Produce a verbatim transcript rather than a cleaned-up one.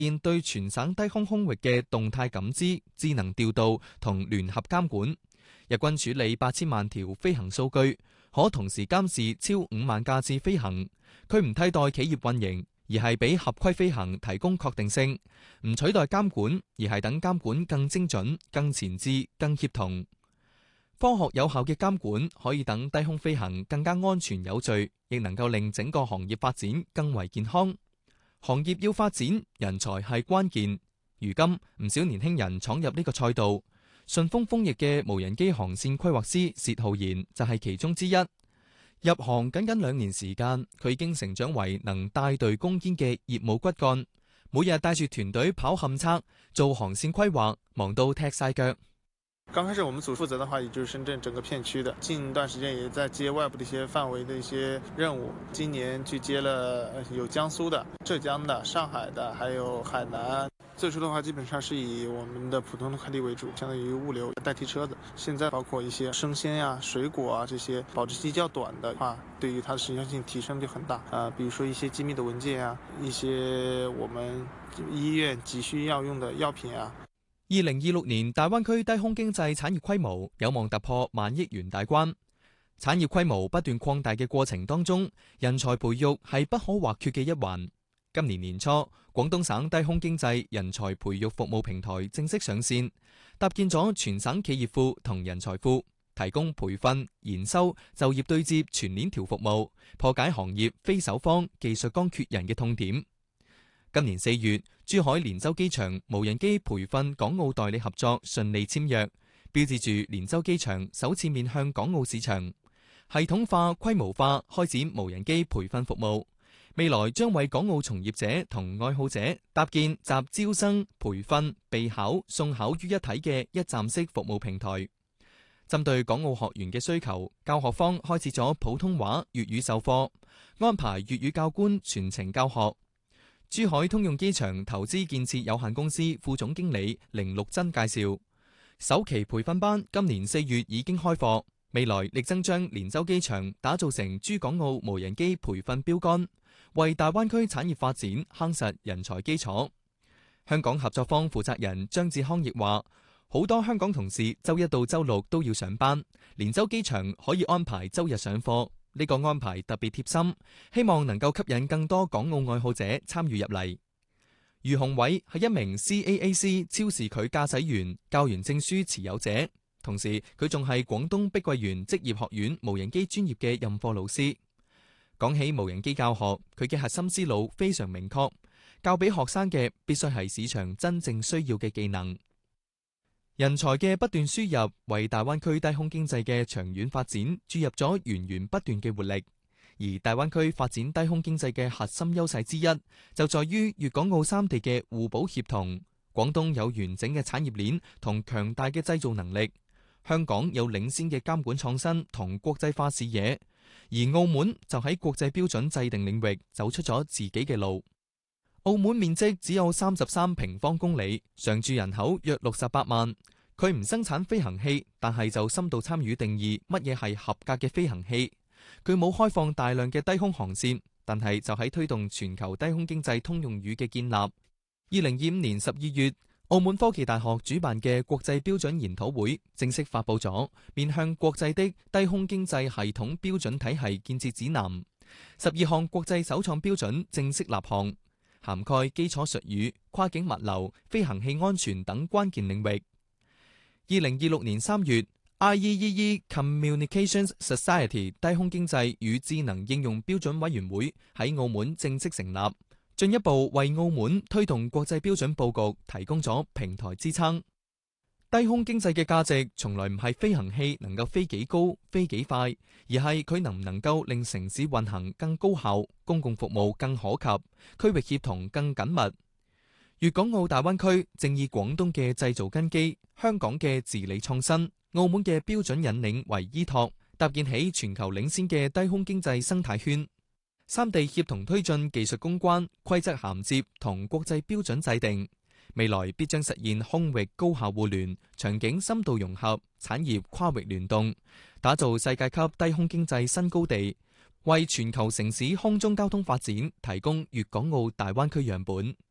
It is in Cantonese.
現對全省低空空域嘅動態感知、智能調度同聯合監管。日軍處理八千萬條飛行數據，可同時監視超五萬架次飛行。佢唔替代企業運營，而係俾合規飛行提供確定性；唔取代監管，而係等監管更精準、更前置、更協同。科學有效嘅監管可以等低空飛行更加安全有序，亦能夠令整個行業發展更為健康。行業要發展，人才係關鍵。如今唔少年輕人闖入呢個賽道，順豐豐翼嘅無人機航線規劃師薛浩然就係其中之一。入行僅僅兩年時間，佢已經成長為能帶隊攻堅嘅業務骨幹，每日帶住團隊跑勘測、做航線規劃，忙到踢晒腳。 剛開始我們組負責的話，也就是深圳整個片區的。近一段時間也在接外部的一些範圍的一些任務。今年去接了有江蘇的、浙江的、上海的，還有海南。最初的話，基本上是以我們的普通的快遞為主，相當於物流代替車子。現在包括一些生鮮呀、水果啊這些保質期較短的話，對於它的時效性提升就很大。啊，比如說一些機密的文件啊，一些我們醫院急需要用的藥品啊。 二零二六年，大灣區低空經濟產業規模有望突破萬億元大關。產業規模不斷擴大嘅過程當中，人才培育係不可或缺嘅一環。今年年初，廣東省低空經濟人才培育服務平台正式上線，搭建咗全省企業庫同人才庫，提供培訓、研修、就業對接全鏈條服務，破解行業非首方技術崗缺人嘅痛點。今年四月，珠海連州機場無人機培訓港澳代理合作順利簽約，標誌住連州機場首次面向港澳市場，系統化、規模化開展無人機培訓服務。未來將為港澳從業者同愛好者搭建集招生、培訓、備考、送考於一體嘅一站式服務平台。針對港澳學員嘅需求，教學方開設咗普通話、粵語授課，安排粵語教官全程教學。珠海通用機場投資建設有限公司副總經理凌陸珍介紹，首期培訓班今年四月已經開課，未來力爭將連州機場打造成珠港澳無人機培訓標杆，為大灣區產業發展夯實人才基礎。香港合作方負責人張志康亦話，好多香港同事周一到周六都要上班，連州機場可以安排周日上課。呢個安排特別貼心，希望能夠吸引更多港澳愛好者參與入嚟。余雄偉係一名 C A A C 超視距駕駛員教員證書持有者，同時佢仲係廣東碧桂園職業學院無人機專業嘅任課老師。講起無人機教學，佢嘅核心思路非常明確，教俾學生嘅必須係市場真正需要嘅技能。人才嘅不斷輸入，為大灣區低空經濟嘅長遠發展注入咗源源不斷嘅活力。而大灣區發展低空經濟嘅核心優勢之一，就在於粵港澳三地嘅互補協同。廣東有完整嘅產業鏈同強大嘅製造能力，香港有領先嘅監管創新同國際化視野，而澳門就喺國際標準制定領域走出咗自己嘅路。澳門面積只有三十三平方公里，常住人口約六十八萬。佢唔生產飛行器，但係就深度參與定義乜嘢係合格嘅飛行器。佢冇開放大量嘅低空航線，但係就喺推動全球低空經濟通用語嘅建立。二零二五年十二月，澳門科技大學主辦嘅國際標準研討會正式發佈咗面向國際的低空經濟系統標準體系建設指南，十二項國際首創標準正式立項，涵蓋基礎術語、跨境物流、飛行器安全等關鍵領域。二零二六年三月 ，I E E E Communications Society 低空經濟與智能應用標準委員會喺澳門正式成立，進一步為澳門推動國際標準佈局提供咗平台支撐。低空經濟嘅價值從來唔係飛行器能夠飛幾高、飛幾快，而係佢能唔能夠令城市運行更高效、公共服務更可及、區域協同更緊密。粵港澳大灣區正以廣東嘅製造根基、香港嘅治理創新、澳門嘅標準引領為依託，搭建起全球領先嘅低空經濟生態圈。三地協同推進技術攻關、規則銜接同國際標準制定，未來必將實現空域高效互聯、場景深度融合、產業跨域聯動，打造世界級低空經濟新高地，為全球城市空中交通發展提供粵港澳大灣區樣本。